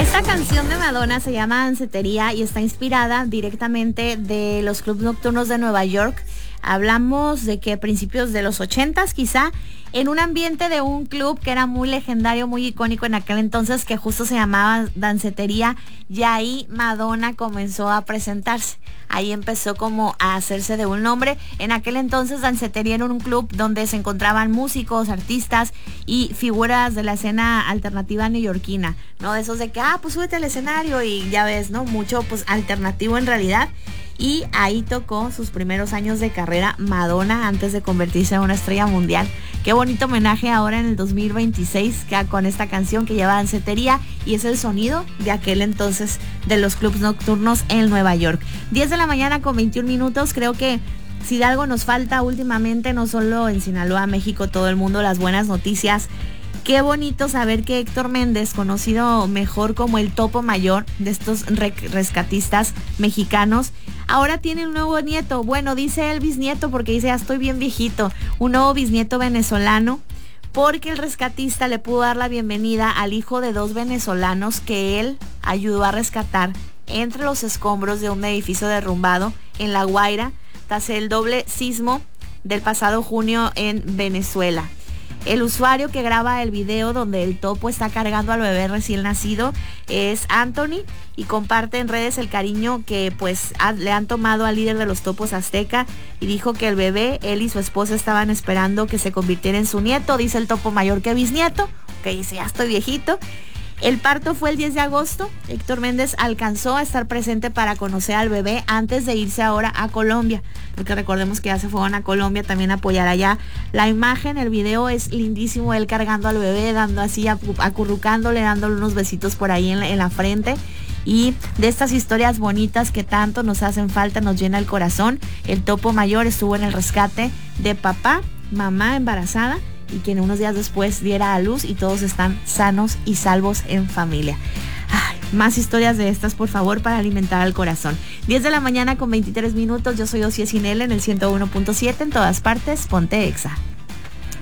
Esta canción de Madonna se llama Dancetería y está inspirada directamente de los clubes nocturnos de Nueva York. Hablamos de que principios de los 80s quizá, en un ambiente de un club que era muy legendario, muy icónico en aquel entonces, que justo se llamaba Dancetería, y ahí Madonna comenzó a presentarse. Ahí empezó como a hacerse de un nombre. En aquel entonces Dancetería era un club donde se encontraban músicos, artistas y figuras de la escena alternativa neoyorquina, ¿no? De esos de que, pues súbete al escenario y ya ves, ¿no? Mucho pues alternativo en realidad. Y ahí tocó sus primeros años de carrera Madonna antes de convertirse en una estrella mundial. Qué bonito homenaje ahora en el 2026 con esta canción que lleva Dancetería, y es el sonido de aquel entonces de los clubs nocturnos en Nueva York. 10 de la mañana con 21 minutos. Creo que si de algo nos falta últimamente, no solo en Sinaloa, México, todo el mundo, las buenas noticias. Qué bonito saber que Héctor Méndez, conocido mejor como el Topo Mayor de estos rescatistas mexicanos, ahora tiene un nuevo nieto. Bueno, dice él bisnieto porque dice, ya estoy bien viejito. Un nuevo bisnieto venezolano, porque el rescatista le pudo dar la bienvenida al hijo de 2 venezolanos que él ayudó a rescatar entre los escombros de un edificio derrumbado en La Guaira tras el doble sismo del pasado junio en Venezuela. El usuario que graba el video donde el topo está cargando al bebé recién nacido es Anthony, y comparte en redes el cariño que pues le han tomado al líder de los topos azteca, y dijo que el bebé, él y su esposa estaban esperando que se convirtiera en su nieto. Dice el Topo Mayor que bisnieto, que dice, ya estoy viejito. El parto fue el 10 de agosto. Héctor Méndez alcanzó a estar presente para conocer al bebé antes de irse ahora a Colombia, porque recordemos que ya se fueron a Colombia también a apoyar allá. La imagen, el video es lindísimo, él cargando al bebé, dando así, acurrucándole, dándole unos besitos por ahí en la frente. Y de estas historias bonitas que tanto nos hacen falta, nos llena el corazón. El Topo Mayor estuvo en el rescate de papá, mamá embarazada, y quien unos días después diera a luz, y todos están sanos y salvos en familia. Más historias de estas, por favor, para alimentar al corazón. 10 de la mañana con 23 minutos. Yo soy Osiel Cinel en el 101.7, en todas partes, ponte Exa.